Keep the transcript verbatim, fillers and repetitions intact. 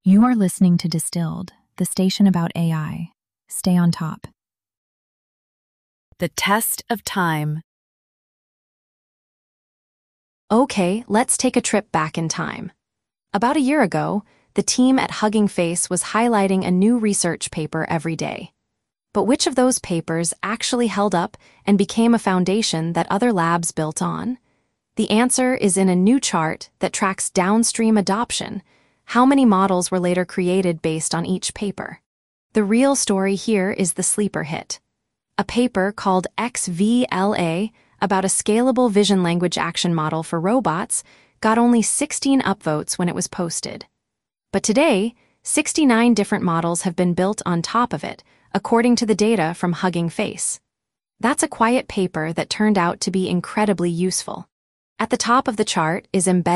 You are listening to Distilled, the station about A I. Stay on top. The test of time. Okay, let's take a trip back in time. About a year ago, the team at Hugging Face was highlighting a new research paper every day. But which of those papers actually held up and became a foundation that other labs built on? The answer is in a new chart that tracks downstream adoption. How many models were later created based on each paper? The real story here is the sleeper hit. A paper called X V L A about a scalable vision language action model for robots got only sixteen upvotes when it was posted. But today, sixty-nine different models have been built on top of it, according to the data from Hugging Face. That's a quiet paper that turned out to be incredibly useful. At the top of the chart is embedded